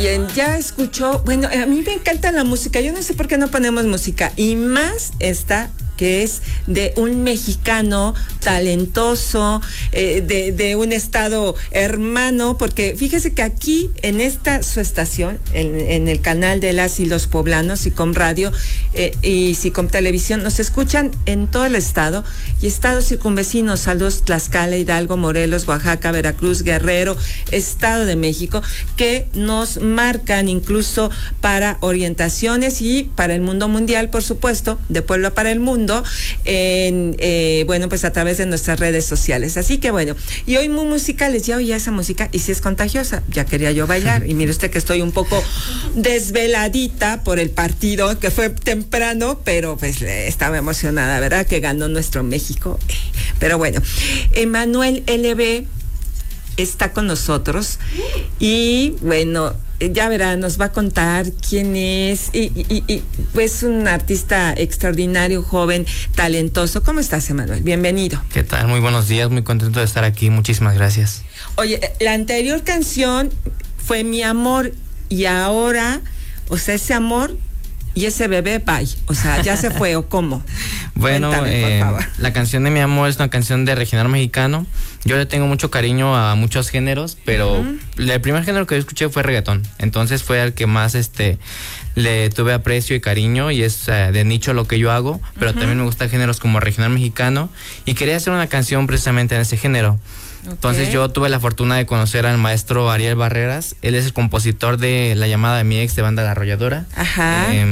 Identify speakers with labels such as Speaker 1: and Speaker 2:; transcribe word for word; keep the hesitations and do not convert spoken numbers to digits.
Speaker 1: Bien, ya escuchó. Bueno, a mí me encanta la música. Yo no sé por qué no ponemos música. Y más esta, que es de un mexicano talentoso, eh, de, de un estado hermano, porque fíjese que aquí, en esta su estación, en, en el canal de Las y los Poblanos, Sicom Radio eh, y Sicom Televisión, nos escuchan en todo el estado y estados circunvecinos, saludos Tlaxcala, Hidalgo, Morelos, Oaxaca, Veracruz, Guerrero, Estado de México, que nos marcan incluso para orientaciones y para el mundo mundial, por supuesto, de Puebla para el mundo, en, eh, bueno, pues a través de nuestras redes sociales. Así que bueno, y hoy muy musicales, ya oía esa música y sí es contagiosa, ya quería yo bailar, y mire usted que estoy un poco desveladita por el partido, que fue temprano, pero pues estaba emocionada, ¿verdad? Que ganó nuestro México. Pero bueno, Emanuel L B está con nosotros y bueno, ya verá, nos va a contar quién es y, y, y pues un artista extraordinario, joven, talentoso. ¿Cómo estás, Emanuel? Bienvenido.
Speaker 2: ¿Qué tal? Muy buenos días, muy contento de estar aquí, muchísimas gracias.
Speaker 1: Oye, la anterior canción fue Mi Amor y ahora, o sea, ese amor y ese bebé, bye, o sea, ya se fue o cómo.
Speaker 2: Bueno, Cuéntame, eh, la canción de Mi Amor es una canción de regional mexicano. Yo le tengo mucho cariño a muchos géneros, pero uh-huh. el primer género que yo escuché fue reggaetón. Entonces fue al que más este le tuve aprecio y cariño, y es uh, de nicho lo que yo hago, pero uh-huh. también me gusta géneros como regional mexicano, y quería hacer una canción precisamente en ese género. Okay. Entonces yo tuve la fortuna de conocer al maestro Ariel Barreras. Él es el compositor de La Llamada de Mi Ex de Banda La Arrolladora.
Speaker 1: Ajá.
Speaker 2: Eh,